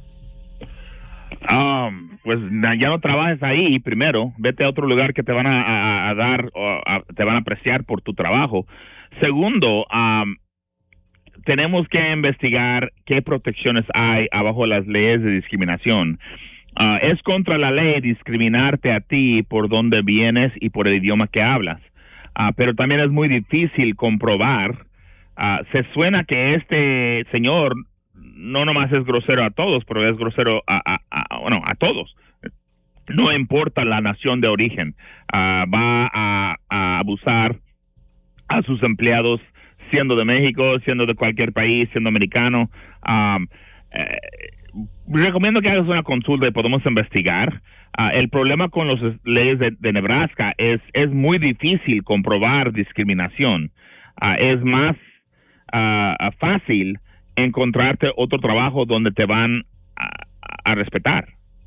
Um, pues ya no trabajes ahí primero. Vete a otro lugar que te van a, a, a dar, o a, te van a apreciar por tu trabajo. Segundo, um, tenemos que investigar qué protecciones hay abajo las leyes de discriminación. Uh, es contra la ley discriminarte a ti por dónde vienes y por el idioma que hablas. Uh, pero también es muy difícil comprobar. Uh, se suena que este señor no nomás es grosero a todos, pero es grosero a, a, a, bueno, a todos. No importa la nación de origen. Uh, va a, a abusar a sus empleados siendo de México, siendo de cualquier país, siendo americano. Um, eh, recomiendo que hagas una consulta y podemos investigar. Uh, el problema con las leyes de, de Nebraska es, es muy difícil comprobar discriminación. Uh, es más uh, fácil encontrarte otro trabajo donde te van a, a respetar.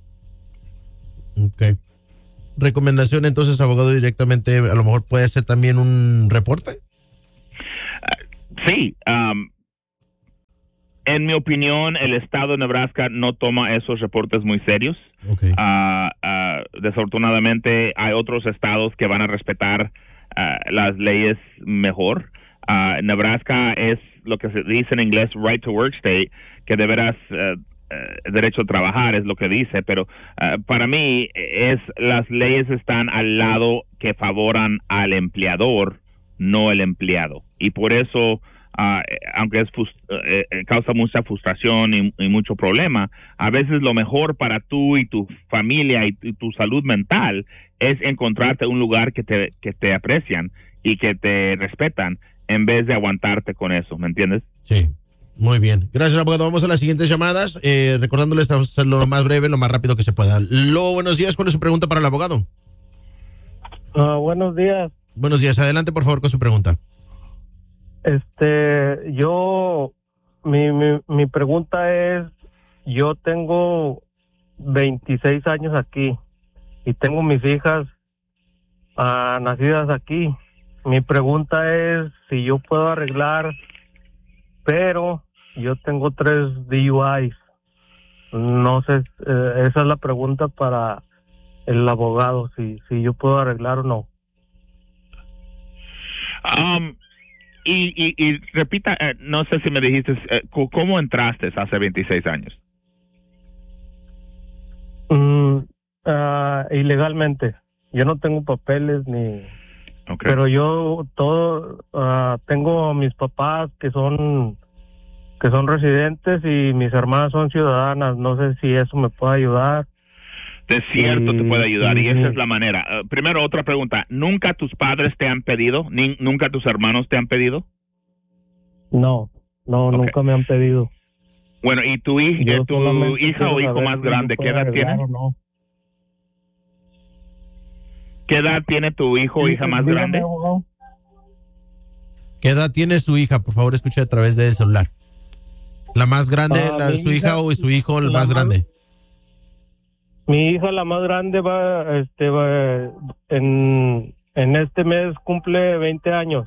Ok. Recomendación entonces, abogado, directamente, a lo mejor puede ser también un reporte. Uh, sí. Um, en mi opinión, el estado de Nebraska no toma esos reportes muy serios. Okay. Uh, uh, desafortunadamente, hay otros estados que van a respetar uh, las leyes mejor. Uh, Nebraska es lo que se dice en inglés right to work state, que de veras uh, uh, derecho a trabajar es lo que dice, pero uh, para mí es las leyes están al lado que favoran al empleador, no el empleado, y por eso uh, aunque es frust- uh, causa mucha frustración y, y mucho problema, a veces lo mejor para tú y tu familia y, y tu salud mental es encontrarte un lugar que te que te aprecian y que te respetan, en vez de aguantarte con eso, ¿me entiendes? Sí, muy bien. Gracias, abogado. Vamos a las siguientes llamadas, eh, recordándoles hacerlo lo más breve, lo más rápido que se pueda. Lo, buenos días, ¿cuál es su pregunta para el abogado? Uh, buenos días. Buenos días, adelante por favor con su pregunta. Este, yo, mi, mi, mi pregunta es, yo tengo veintiséis años aquí y tengo mis hijas uh, nacidas aquí. Mi pregunta es si yo puedo arreglar, pero yo tengo tres D U Is. No sé, eh, esa es la pregunta para el abogado, si, si yo puedo arreglar o no. Um, y, y, y repita, eh, no sé si me dijiste, eh, ¿cómo entraste hace veintiséis años? Mm, uh, ilegalmente. Yo no tengo papeles ni... Okay. Pero yo todo uh, tengo mis papás que son que son residentes y mis hermanas son ciudadanas. No sé si eso me puede ayudar. De cierto y, te puede ayudar y, y esa es la manera. Uh, primero, otra pregunta. ¿Nunca tus padres te han pedido? Ni, ¿Nunca tus hermanos te han pedido? No, no, okay. Nunca me han pedido. Bueno, ¿y tu, hij- tu hija o hijo más grande, qué edad tiene? No. ¿Qué edad tiene tu hijo o hija más grande? ¿Qué edad tiene su hija? Por favor, escuche a través del celular. ¿La más grande, Ah, la, mi su hija hija- o su hijo el la más más- grande? Mi hija, la más grande, va, este, va, en, en este mes cumple veinte años.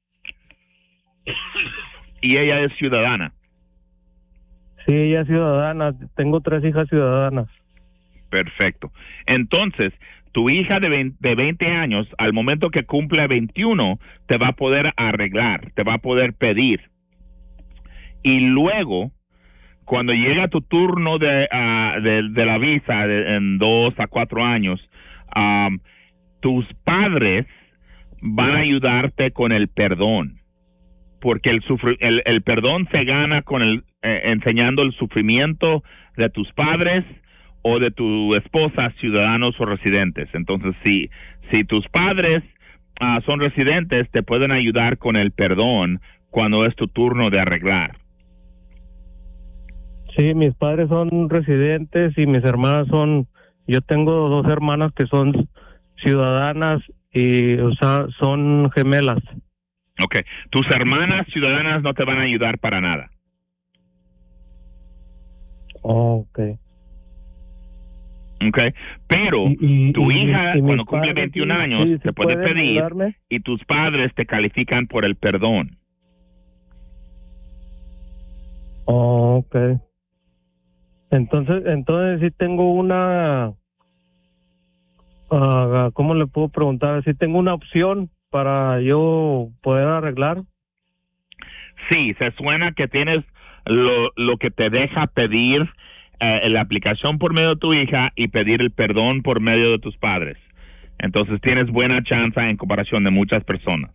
Y ella es ciudadana. Sí, ella es ciudadana. Tengo tres hijas ciudadanas. Perfecto. Entonces, tu hija de veinte, de veinte años, al momento que cumple veintiuno, te va a poder arreglar, te va a poder pedir. Y luego, cuando llega tu turno de, uh, de, de la visa de, en dos a cuatro años, um, tus padres van a ayudarte con el perdón. Porque el, sufri- el, el perdón se gana con el eh, enseñando el sufrimiento de tus padres o de tu esposa, ciudadanos o residentes. Entonces, si, si tus padres uh, son residentes, te pueden ayudar con el perdón cuando es tu turno de arreglar. Sí, mis padres son residentes y mis hermanas son... Yo tengo dos hermanas que son ciudadanas y, o sea, son gemelas. Ok. Tus hermanas ciudadanas no te van a ayudar para nada. Oh, ok. Ok. Pero Y- y- tu y- hija, y mis cuando cumple padres, veintiún sí, años, sí, sí te puede pueden pedir ayudarme. y tus padres te califican por el perdón. Oh, ok. Entonces, entonces sí tengo una... ah, ¿cómo le puedo preguntar? Sí tengo una opción para yo poder arreglar. Sí, se suena que tienes lo, lo que te deja pedir eh, la aplicación por medio de tu hija y pedir el perdón por medio de tus padres. Entonces tienes buena chance en comparación de muchas personas.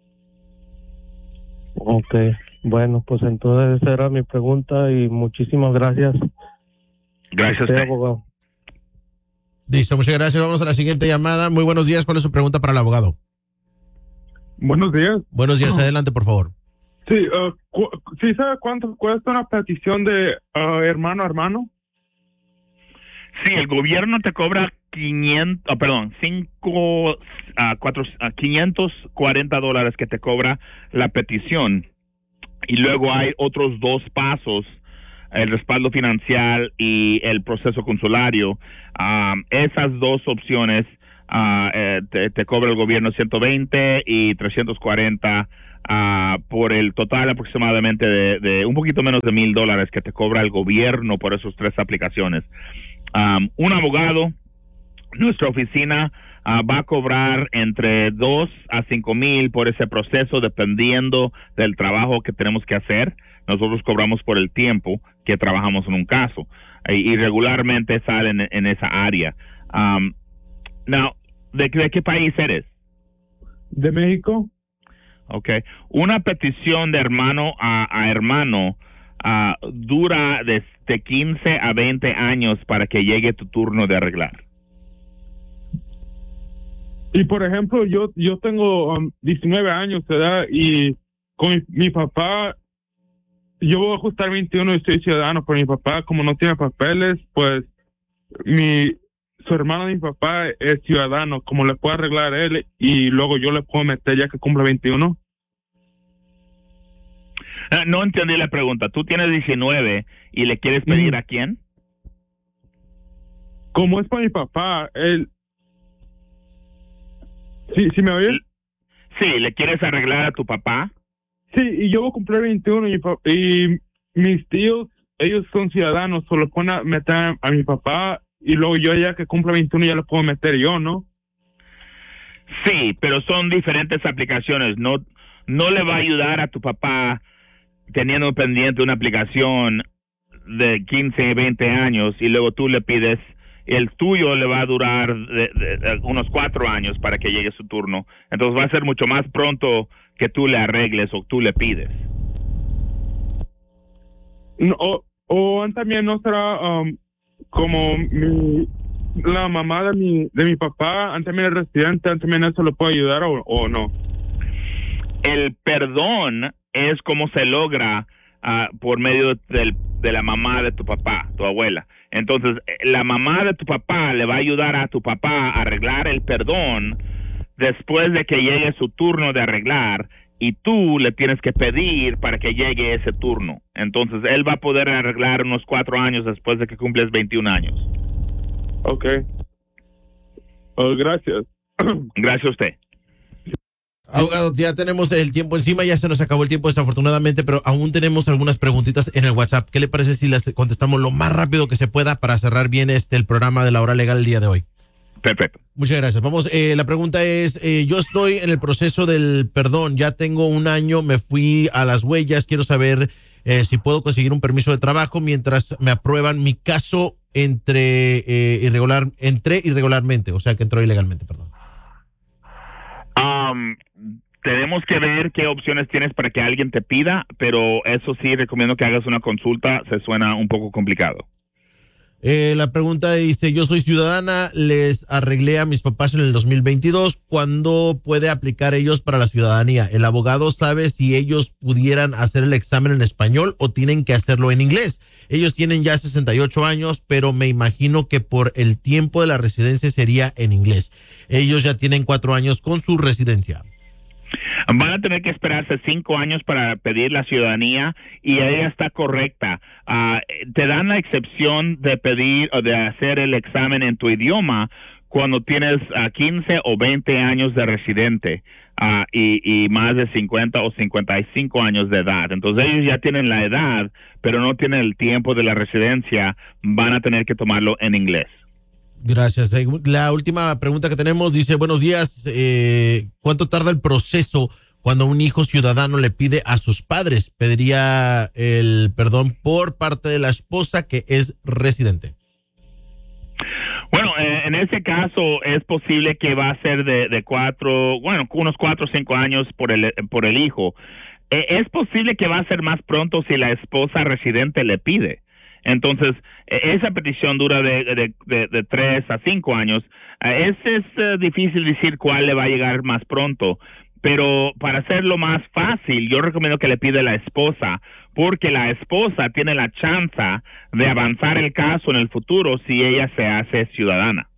Ok, bueno, pues entonces esa era mi pregunta y muchísimas gracias. Gracias. Usted, abogado. Listo, muchas gracias. Vamos a la siguiente llamada. Muy buenos días. ¿Cuál es su pregunta para el abogado? Buenos días. Buenos días. Adelante, por favor. Sí, uh, cu- ¿sí sabe cuánto cuesta una petición de uh, hermano a hermano? Sí, el gobierno te cobra quinientos, oh, perdón, cinco, a cuatro, a quinientos cuarenta dólares que te cobra la petición. Y luego hay otros dos pasos, el respaldo financiero y el proceso consulario. Um, esas dos opciones uh, eh, te, te cobra el gobierno ciento veinte y trescientos cuarenta uh, por el total aproximadamente de, de un poquito menos de mil dólares que te cobra el gobierno por esas tres aplicaciones. Um, un abogado, nuestra oficina uh, va a cobrar entre dos a cinco mil por ese proceso dependiendo del trabajo que tenemos que hacer. Nosotros cobramos por el tiempo que trabajamos en un caso y, y regularmente salen en, en esa área. Um, now, ¿de, ¿de qué país eres? De México. Okay. Una petición de hermano a, a hermano uh, dura desde quince a veinte años para que llegue tu turno de arreglar. Y por ejemplo, yo yo tengo um, diecinueve años de edad y con mi, mi papá, yo voy a ajustar veintiuno y soy ciudadano, pero mi papá, como no tiene papeles, pues mi su hermano de mi papá es ciudadano, como le puedo arreglar él y luego yo le puedo meter ya que cumple veintiuno. Uh, no entendí la pregunta. ¿Tú tienes diecinueve y le quieres pedir mm. a quién? Como es para mi papá, él... ¿Sí, sí me oyes? Sí, ¿le quieres arreglar a tu papá? Sí, y yo voy a cumplir veintiuno y, y mis tíos, ellos son ciudadanos, solo pueden a meter a, a mi papá y luego yo ya que cumpla veintiuno ya lo puedo meter yo, ¿no? Sí, pero son diferentes aplicaciones. No, no le va a ayudar a tu papá teniendo pendiente una aplicación de quince, veinte años y luego tú le pides, el tuyo le va a durar de, de, de unos cuatro años para que llegue su turno. Entonces va a ser mucho más pronto que tú le arregles o tú le pides. No, o, o también no será um, como mi, la mamá de mi de mi papá, también es residente, también eso lo puede ayudar o, o no. El perdón es como se logra uh, por medio del, de la mamá de tu papá, tu abuela. Entonces, la mamá de tu papá le va a ayudar a tu papá a arreglar el perdón después de que llegue su turno de arreglar y tú le tienes que pedir para que llegue ese turno. Entonces, él va a poder arreglar unos cuatro años después de que cumples veintiún años. Ok. Oh, gracias. Gracias a usted. Abogado, ya tenemos el tiempo encima, ya se nos acabó el tiempo desafortunadamente, pero aún tenemos algunas preguntitas en el WhatsApp. ¿Qué le parece si las contestamos lo más rápido que se pueda para cerrar bien este el programa de la hora legal el día de hoy? Perfecto. Muchas gracias. Vamos, eh, la pregunta es, eh, yo estoy en el proceso del perdón, ya tengo un año, me fui a las huellas, quiero saber eh, si puedo conseguir un permiso de trabajo mientras me aprueban mi caso entre eh, irregular, entré irregularmente, o sea que entró ilegalmente, perdón. Um, tenemos que ver qué opciones tienes para que alguien te pida, pero eso sí recomiendo que hagas una consulta, se suena un poco complicado. Eh, la pregunta dice, yo soy ciudadana, les arreglé a mis papás en el dos mil veintidós, ¿cuándo puede aplicar ellos para la ciudadanía? ¿El abogado sabe si ellos pudieran hacer el examen en español o tienen que hacerlo en inglés? Ellos tienen ya sesenta y ocho años, pero me imagino que por el tiempo de la residencia sería en inglés. Ellos ya tienen cuatro años con su residencia. Van a tener que esperarse cinco años para pedir la ciudadanía y ella está correcta. Uh, te dan la excepción de pedir o de hacer el examen en tu idioma cuando tienes uh, quince o veinte años de residente uh, y, y más de cincuenta o cincuenta y cinco años de edad. Entonces ellos ya tienen la edad, pero no tienen el tiempo de la residencia. Van a tener que tomarlo en inglés. Gracias. La última pregunta que tenemos dice, buenos días, eh, ¿cuánto tarda el proceso cuando un hijo ciudadano le pide a sus padres? Pediría el perdón por parte de la esposa que es residente. Bueno, eh, en ese caso es posible que va a ser de, de cuatro, bueno, unos cuatro o cinco años por el, por el hijo. Eh, es posible que va a ser más pronto si la esposa residente le pide. Entonces, esa petición dura de, de, de, de tres a cinco años. Es, es uh, difícil decir cuál le va a llegar más pronto, pero para hacerlo más fácil, yo recomiendo que le pida a la esposa, porque la esposa tiene la chance de avanzar el caso en el futuro si ella se hace ciudadana.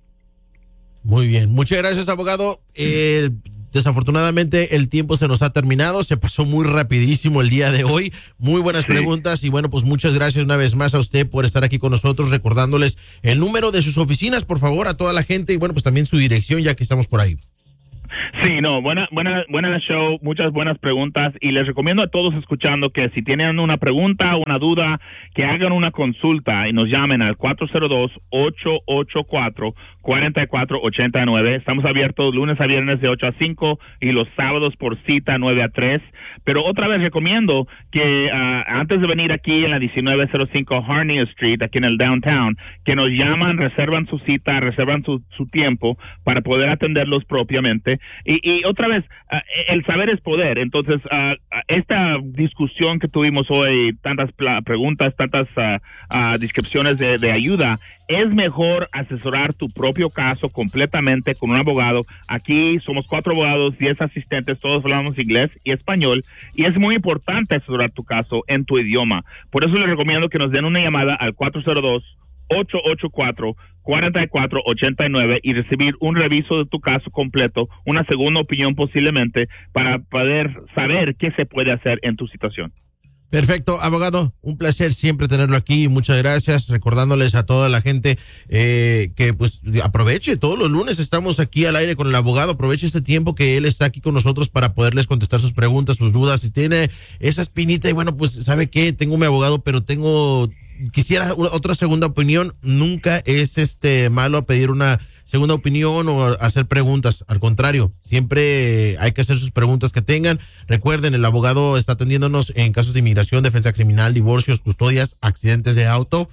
Muy bien, muchas gracias, abogado. Eh, desafortunadamente el tiempo se nos ha terminado, se pasó muy rapidísimo el día de hoy. Muy buenas sí. preguntas y bueno, pues muchas gracias una vez más a usted por estar aquí con nosotros, recordándoles el número de sus oficinas, por favor, a toda la gente y bueno, pues también su dirección ya que estamos por ahí. Sí, no, buena, buena, buena show, muchas buenas preguntas y les recomiendo a todos escuchando que si tienen una pregunta o una duda, que hagan una consulta y nos llamen al cuatro cero dos, ocho ocho cuatro, cuatro cuatro ocho nueve. Estamos abiertos lunes a viernes de ocho a cinco y los sábados por cita nueve a tres. Pero otra vez recomiendo que uh, antes de venir aquí en la diecinueve cero cinco Harney Street, aquí en el downtown, que nos llaman, reservan su cita, reservan su, su tiempo para poder atenderlos propiamente. Y, y otra vez, uh, el saber es poder. Entonces, uh, esta discusión que tuvimos hoy, tantas preguntas, tantas uh, uh, descripciones de, de ayuda, es mejor asesorar tu propio caso completamente con un abogado. Aquí somos cuatro abogados, diez asistentes, todos hablamos inglés y español, y es muy importante asesorar tu caso en tu idioma. Por eso les recomiendo que nos den una llamada al cuatro cero dos, ocho ocho cuatro, cuatro cuatro ocho nueve y recibir un reviso de tu caso completo, una segunda opinión posiblemente, para poder saber qué se puede hacer en tu situación. Perfecto, abogado, un placer siempre tenerlo aquí, muchas gracias, recordándoles a toda la gente eh, que pues aproveche, todos los lunes estamos aquí al aire con el abogado, aproveche este tiempo que él está aquí con nosotros para poderles contestar sus preguntas, sus dudas, si tiene esa espinita y bueno, pues sabe qué, tengo mi abogado, pero tengo, quisiera otra segunda opinión, nunca es este malo pedir una segunda opinión o hacer preguntas, al contrario, siempre hay que hacer sus preguntas que tengan. Recuerden, el abogado está atendiéndonos en casos de inmigración, defensa criminal, divorcios, custodias, accidentes de auto.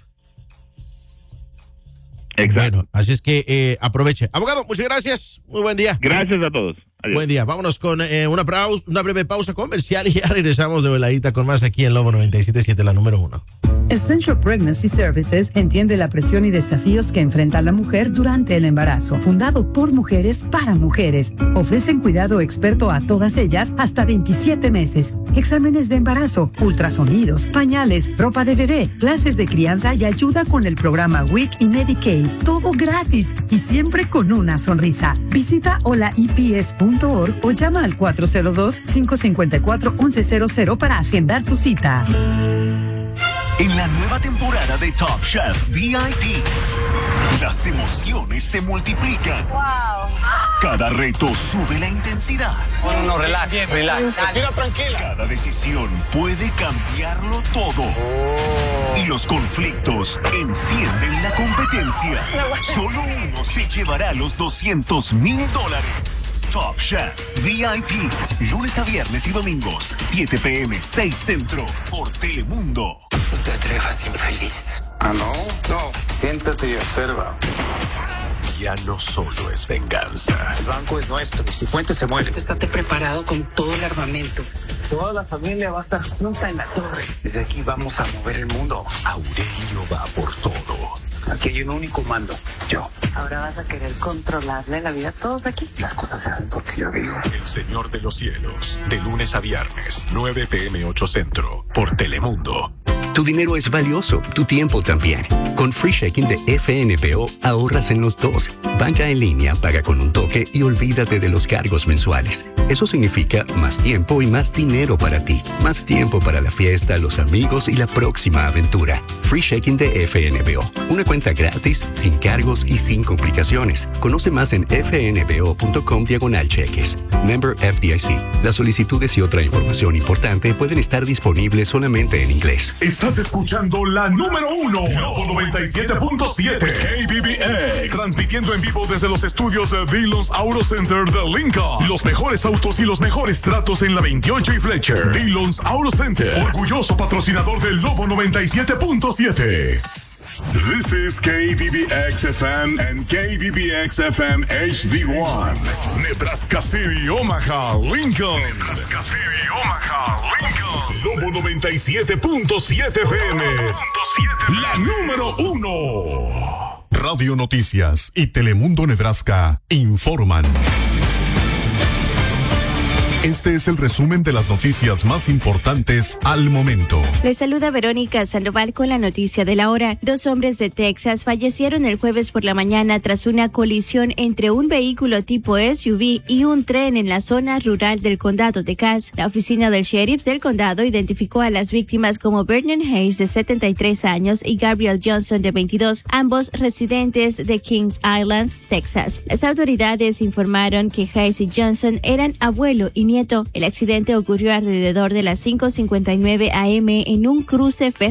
Exacto. Bueno, así es que eh, aproveche. Abogado, muchas gracias, muy buen día. Gracias a todos. Adiós. Buen día, vámonos con eh, una, praus, una breve pausa comercial y ya regresamos de veladita con más aquí en Lobo noventa y siete punto siete, la número uno. Essential Pregnancy Services entiende la presión y desafíos que enfrenta la mujer durante el embarazo. Fundado por mujeres para mujeres. Ofrecen cuidado experto a todas ellas hasta veintisiete meses. Exámenes de embarazo, ultrasonidos, pañales, ropa de bebé, clases de crianza y ayuda con el programa W I C y Medicaid. Todo gratis y siempre con una sonrisa. Visita hola i p s punto org o llama al cuatro cero dos, cinco cinco cuatro, once cero cero para agendar tu cita. En la nueva temporada de Top Chef V I P, las emociones se multiplican. Wow. Cada reto sube la intensidad. No, no, relax, bien, relax. Respira tranquila. Cada decisión puede cambiarlo todo. Oh. Y los conflictos encienden la competencia. Solo uno se llevará los doscientos mil dólares. Top Chef V I P, lunes a viernes y domingos, siete p m, seis Centro, por Telemundo. No te atrevas, infeliz. ¿Ah, no? No. Siéntate y observa. Ya no solo es venganza. El banco es nuestro. Si Fuentes se muere. Estate preparado con todo el armamento. Toda la familia va a estar junta en la torre. Desde aquí vamos a mover el mundo. Aurelio va por todo. Aquí hay un único mando, yo. Ahora vas a querer controlarle la vida a todos aquí. Las cosas se hacen porque yo digo. El Señor de los Cielos, de lunes a viernes, nueve p m, ocho Centro, por Telemundo. Tu dinero es valioso, tu tiempo también. Con Free Checking de F N B O ahorras en los dos. Banca en línea, paga con un toque y olvídate de los cargos mensuales. Eso significa más tiempo y más dinero para ti. Más tiempo para la fiesta, los amigos y la próxima aventura. Free Checking de F N B O. Una cuenta gratis, sin cargos y sin complicaciones. Conoce más en fnbo.com diagonal cheques. Member F D I C. Las solicitudes y otra información importante pueden estar disponibles solamente en inglés. Estás escuchando la número uno, Lobo noventa y siete punto siete, K B B X, transmitiendo en vivo desde los estudios de Dillon's Auto Center de Lincoln. Los mejores autos y los mejores tratos en la veintiocho y Fletcher. Dillon's Auto Center, orgulloso patrocinador del Lobo noventa y siete punto siete. This is K B B X F M and K B B X F M H D one. Nebraska City, Omaha, Lincoln. Nebraska City, Omaha, Lincoln. Lobo noventa y siete punto siete F M. La número uno. Radio Noticias y Telemundo Nebraska informan. Este es el resumen de las noticias más importantes al momento. Les saluda Verónica Sandoval con la noticia de la hora. Dos hombres de Texas fallecieron el jueves por la mañana tras una colisión entre un vehículo tipo S U V y un tren en la zona rural del condado de Cass. La oficina del sheriff del condado identificó a las víctimas como Vernon Hayes, de setenta y tres años, y Gabriel Johnson, de veintidós, ambos residentes de Kings Island, Texas. Las autoridades informaron que Hayes y Johnson eran abuelo y nieto. El accidente ocurrió alrededor de las cinco cincuenta y nueve a eme en un cruce ferroviario